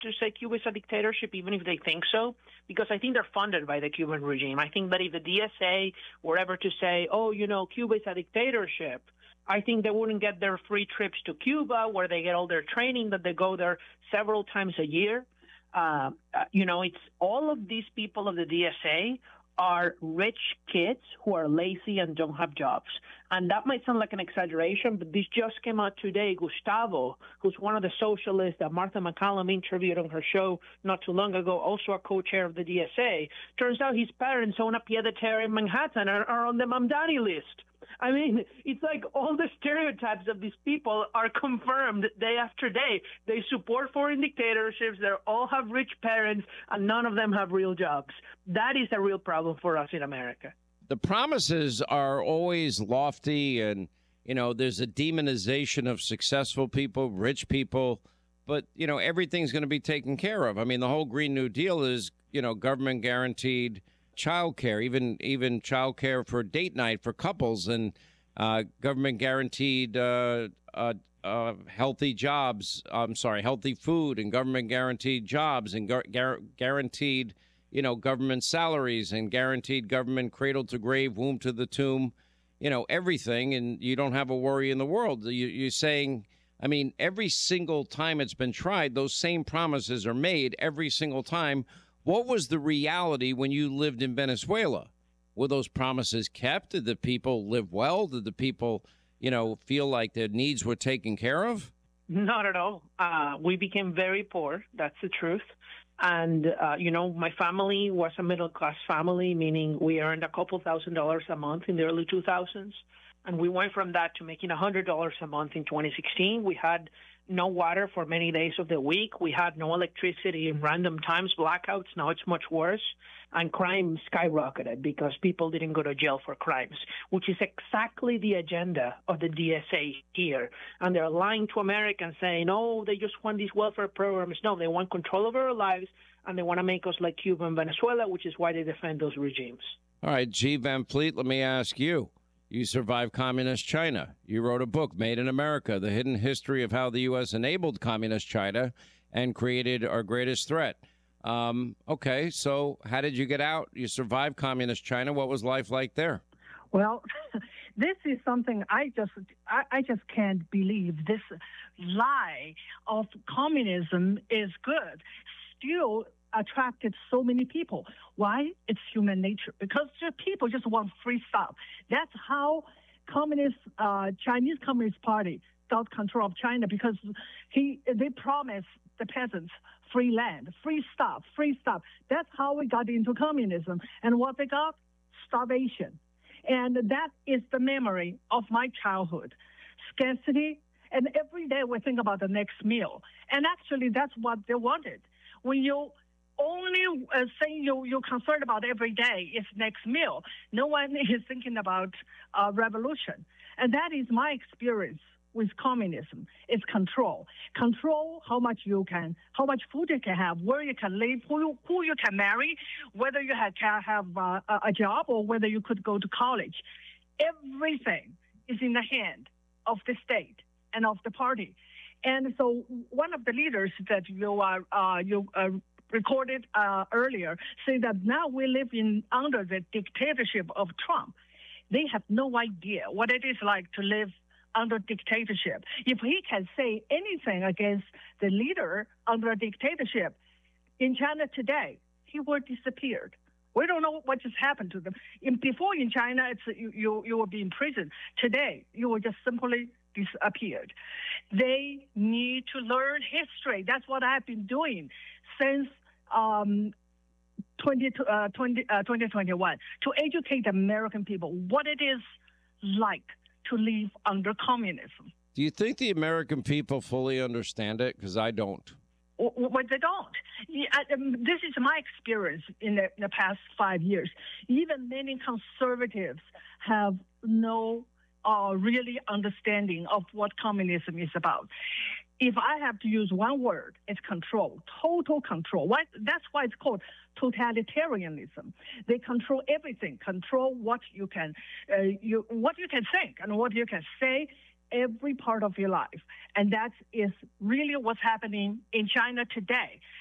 to say Cuba is a dictatorship, even if they think so, because I think they're funded by the Cuban regime. I think that if the DSA were ever to say, oh, Cuba is a dictatorship, I think they wouldn't get their free trips to Cuba where they get all their training, that they go there several times a year. It's all of these people of the DSA are rich kids who are lazy and don't have jobs. And that might sound like an exaggeration, but this just came out today. Gustavo, who's one of the socialists that Martha McCallum interviewed on her show not too long ago, also a co-chair of the DSA, turns out his parents own a pied-à-terre in Manhattan and are on the Mamdani list. I mean, it's like all the stereotypes of these people are confirmed day after day. They support foreign dictatorships. They all have rich parents, and none of them have real jobs. That is a real problem for us in America. The promises are always lofty, and, there's a demonization of successful people, rich people, but, everything's going to be taken care of. I mean, the whole Green New Deal is, government guaranteed child care, even child care for date night for couples, and government guaranteed healthy jobs. Healthy food, and government guaranteed jobs, and guaranteed, government salaries, and guaranteed government cradle to grave, womb to the tomb, everything. And you don't have a worry in the world. You're saying, I mean, every single time it's been tried, those same promises are made every single time. What was the reality when you lived in Venezuela? Were those promises kept? Did the people live well? Did the people, feel like their needs were taken care of? Not at all. We became very poor. That's the truth. And, my family was a middle-class family, meaning we earned a couple $1,000s a month in the early 2000s. And we went from that to making $100 a month in 2016. We had no water for many days of the week. We had no electricity in random times, blackouts. Now it's much worse. And crime skyrocketed because people didn't go to jail for crimes, which is exactly the agenda of the DSA here. And they're lying to Americans saying, oh, they just want these welfare programs. No, they want control over our lives, and they want to make us like Cuba and Venezuela, which is why they defend those regimes. All right, G. Van Fleet, let me ask you. You survived communist China. You wrote a book, Made in America, The Hidden History of How the U.S. Enabled Communist China and Created Our Greatest Threat. Okay, so how did you get out? You survived communist China. What was life like there? Well, this is something I just can't believe. This lie of communism is good still attracted so many people. Why? It's human nature. Because people just want free stuff. That's how Chinese Communist Party got control of China, because they promised the peasants free land, free stuff. That's how we got into communism. And what they got? Starvation. And that is the memory of my childhood. Scarcity. And every day we think about the next meal. And actually, that's what they wanted. When you only saying you're concerned about every day is next meal, no one is thinking about revolution. And that is my experience with communism. It's control. Control how much food you can have, where you can live, who you can marry, whether you can have a job or whether you could go to college. Everything is in the hand of the state and of the party. And so one of the leaders that you recorded earlier say that now we live under the dictatorship of Trump. They have no idea what it is like to live under dictatorship. If he can say anything against the leader under a dictatorship in China today, he would disappeared. We don't know what just happened to them. Before in China, you will be in prison. Today, you will just simply disappeared. They need to learn history. That's what I've been doing since 2021, to educate the American people what it is like to live under communism. Do you think the American people fully understand it? Because I don't. Well, they don't. This is my experience in the past 5 years. Even many conservatives have no really understanding of what communism is about. If I have to use one word, it's control, total control. That's why it's called totalitarianism. They control everything, control what you can think and what you can say, every part of your life. And that is really what's happening in China today.